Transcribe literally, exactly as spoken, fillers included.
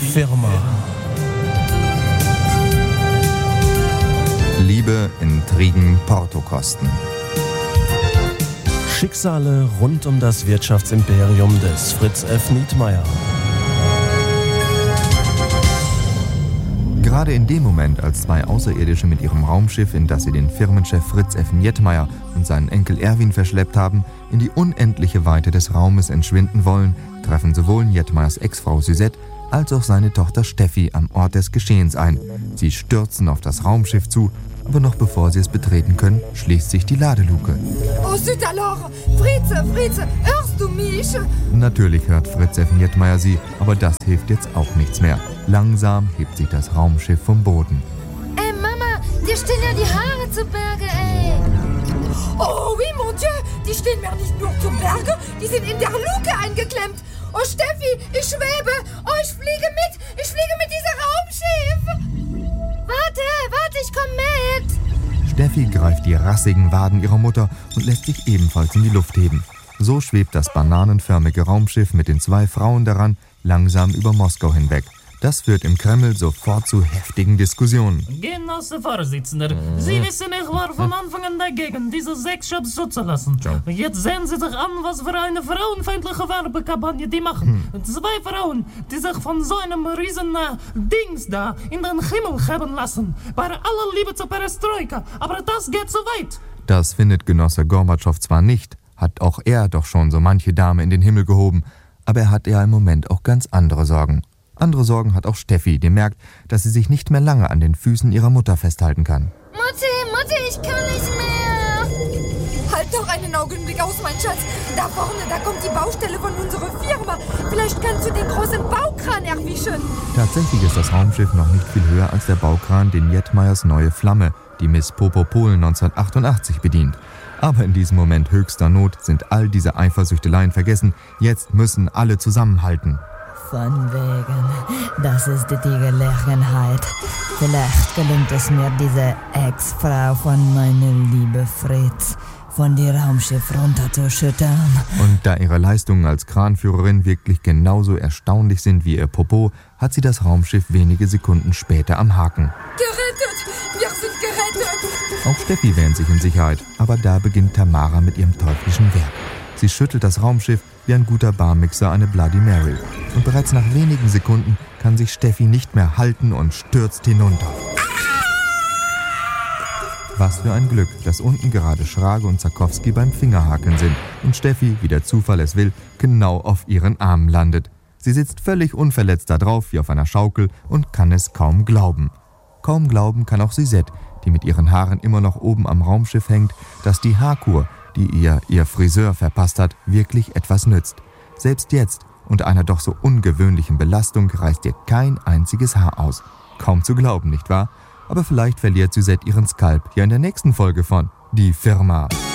Firma. Liebe, Intrigen, Portokosten. Schicksale rund um das Wirtschaftsimperium des Fritz F. Nietmeyer. Gerade in dem Moment, als zwei Außerirdische mit ihrem Raumschiff, in das sie den Firmenchef Fritz F. Nietmeyer und seinen Enkel Erwin verschleppt haben, in die unendliche Weite des Raumes entschwinden wollen, treffen sowohl Nietmeyers Ex-Frau Suzette als auch seine Tochter Steffi am Ort des Geschehens ein. Sie stürzen auf das Raumschiff zu, aber noch bevor sie es betreten können, schließt sich die Ladeluke. Oh, zut alors! Fritze, Fritze, hörst du mich? Natürlich hört Fritz F. Nietmeyer sie, aber das hilft jetzt auch nichts mehr. Langsam hebt sich das Raumschiff vom Boden. Ey, Mama, dir stehen ja die Haare zu Berge, ey. Oh, oui, mon Dieu! Die stehen mir nicht nur zu Berge, die sind in der Luke eingeklemmt. Oh, Steffi, ich schwebe! Oh, ich fliege mit! Ich fliege mit diesem Raumschiff! Warte, warte, ich komm mit! Steffi greift die rassigen Waden ihrer Mutter und lässt sich ebenfalls in die Luft heben. So schwebt das bananenförmige Raumschiff mit den zwei Frauen daran langsam über Moskau hinweg. Das führt im Kreml sofort zu heftigen Diskussionen. Genosse Vorsitzender, Sie wissen, ich war von Anfang an dagegen, diese Sexshops zuzulassen. Jetzt sehen Sie sich an, was für eine frauenfeindliche Werbekampagne die machen. Zwei Frauen, die sich von so einem riesen äh, Dings da in den Himmel heben lassen. Bei aller Liebe zur Perestroika, aber das geht zu weit. Das findet Genosse Gorbatschow zwar nicht, hat auch er doch schon so manche Dame in den Himmel gehoben, aber er hat ja im Moment auch ganz andere Sorgen. Andere Sorgen hat auch Steffi, die merkt, dass sie sich nicht mehr lange an den Füßen ihrer Mutter festhalten kann. Mutti, Mutti, ich kann nicht mehr. Halt doch einen Augenblick aus, mein Schatz. Da vorne, da kommt die Baustelle von unserer Firma. Vielleicht kannst du den großen Baukran erwischen. Tatsächlich ist das Raumschiff noch nicht viel höher als der Baukran, den Nietmeyers neue Flamme, die Miss Popo Polen neunzehnhundertachtundachtzig, bedient. Aber in diesem Moment höchster Not sind all diese Eifersüchteleien vergessen. Jetzt müssen alle zusammenhalten. Von wegen, das ist die Gelegenheit. Vielleicht gelingt es mir, diese Ex-Frau von meinem lieben Fritz von dem Raumschiff runterzuschüttern. Und da ihre Leistungen als Kranführerin wirklich genauso erstaunlich sind wie ihr Popo, hat sie das Raumschiff wenige Sekunden später am Haken. Gerettet! Wir sind gerettet! Auch Steffi wähnt sich in Sicherheit, aber da beginnt Tamara mit ihrem teuflischen Werk. Sie schüttelt das Raumschiff wie ein guter Barmixer eine Bloody Mary. Und bereits nach wenigen Sekunden kann sich Steffi nicht mehr halten und stürzt hinunter. Was für ein Glück, dass unten gerade Schrage und Zarkowski beim Fingerhakeln sind und Steffi, wie der Zufall es will, genau auf ihren Armen landet. Sie sitzt völlig unverletzt da drauf wie auf einer Schaukel und kann es kaum glauben. Kaum glauben kann auch Suzette, die mit ihren Haaren immer noch oben am Raumschiff hängt, dass die Haarkur, die ihr ihr Friseur verpasst hat, wirklich etwas nützt. Selbst jetzt, unter einer doch so ungewöhnlichen Belastung, reißt ihr kein einziges Haar aus. Kaum zu glauben, nicht wahr? Aber vielleicht verliert Suzette ihren Skalp ja in der nächsten Folge von Die Firma.